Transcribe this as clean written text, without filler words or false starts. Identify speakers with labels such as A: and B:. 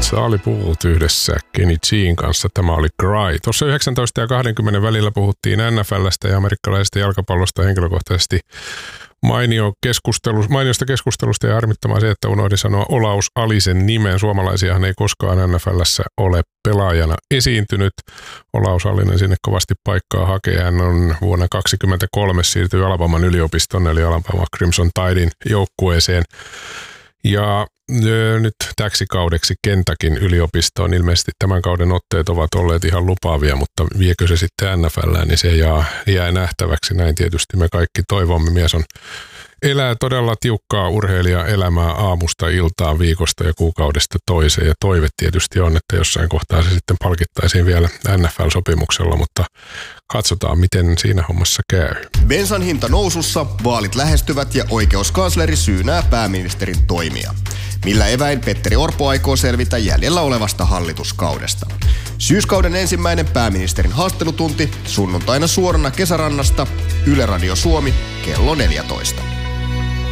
A: Tässä oli puhut yhdessä Kenny G:n kanssa. Tämä oli Cry. Tuossa 19 ja 20 välillä puhuttiin NFL:stä ja amerikkalaisesta jalkapallosta henkilökohtaisesti mainiosta keskustelusta ja harmittamaan se, että unohdin sanoa Olaus Alisen nimen. Suomalaisiahan ei koskaan NFL:ssä ole pelaajana esiintynyt. Olaus Alinen sinne kovasti paikkaa hakee. Hän on vuonna 2023 siirtynyt Alabaman yliopiston eli Alabama Crimson Tidein joukkueeseen. Ja nyt täksi kaudeksi Kentuckyn yliopistoon. Ilmeisesti tämän kauden otteet ovat olleet ihan lupaavia, mutta viekö se sitten NFL:ään, niin se jää nähtäväksi. Näin tietysti me kaikki toivomme. Mies elää todella tiukkaa urheilijaelämää aamusta iltaan, viikosta ja kuukaudesta toiseen. Ja toive tietysti on, että jossain kohtaa se sitten palkittaisiin vielä NFL-sopimuksella, mutta katsotaan, miten siinä hommassa käy.
B: Bensan hinta nousussa, vaalit lähestyvät ja oikeuskansleri syynää pääministerin toimia. Millä eväin Petteri Orpo aikoo selvitä jäljellä olevasta hallituskaudesta? Syyskauden ensimmäinen pääministerin haastattelutunti sunnuntaina suorana Kesärannasta, Yle Radio Suomi, kello 14.